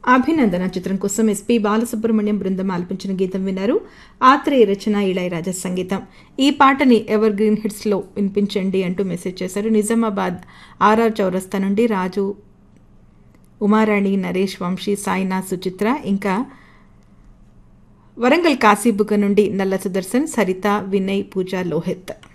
అభినందన చిత్రం కోసం ఎస్పి బాలసుబ్రహ్మణ్యం బృందం ఆలపించిన గీతం విన్నారు. ఆత్రేయ రచన, ఇళయరాజా సంగీతం. ఈ పాటని ఎవర్ గ్రీన్ హిట్స్లో వినిపించండి అంటూ మెసేజ్ చేశారు. నిజామాబాద్ ఆర్ఆర్ చౌరస్తా నుండి రాజు, ఉమారాణి, నరేష్, వంశీ, సాయినాథ్, సుచిత్ర, ఇంకా వరంగల్ కాశీబుగ్గ నుండి నల్ల సుదర్శన్, సరిత, వినయ్, పూజ, లోహిత్.